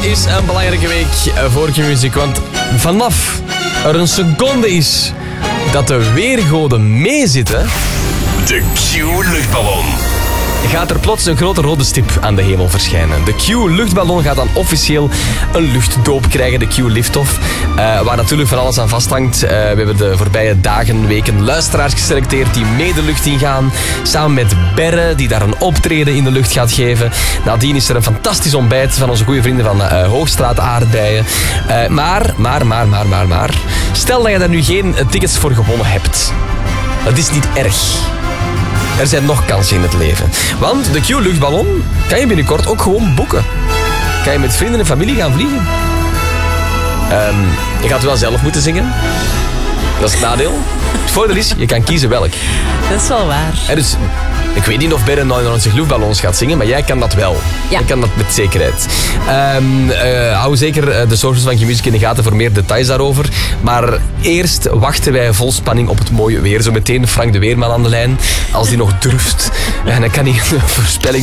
is een belangrijke week voor Q-Music. Want vanaf er een seconde is dat de weergoden meezitten... De Q-luchtballon. Gaat er plots een grote rode stip aan de hemel verschijnen. De Q-luchtballon gaat dan officieel een luchtdoop krijgen, de Q-liftoff. Waar natuurlijk van alles aan vasthangt. We hebben de voorbije dagen, weken luisteraars geselecteerd die mee de lucht ingaan. Samen met Berre, die daar een optreden in de lucht gaat geven. Nadien is er een fantastisch ontbijt van onze goede vrienden van Hoogstraat Aardbeien. Maar. Stel dat je daar nu geen tickets voor gewonnen hebt. Dat is niet erg. Er zijn nog kansen in het leven. Want de Q-luchtballon kan je binnenkort ook gewoon boeken. Kan je met vrienden en familie gaan vliegen. Je gaat wel zelf moeten zingen. Dat is het nadeel. Het voordeel is, je kan kiezen welk. Dat is wel waar. Dus, ik weet niet of Berre 99 luchtballons gaat zingen, maar jij kan dat wel. Ja. Jij kan dat met zekerheid. Hou zeker de socials van Q-Music in de gaten voor meer details daarover. Maar eerst wachten wij vol spanning op het mooie weer. Zo meteen Frank de Weerman aan de lijn. Als die nog durft. En dan kan hij een voorspelling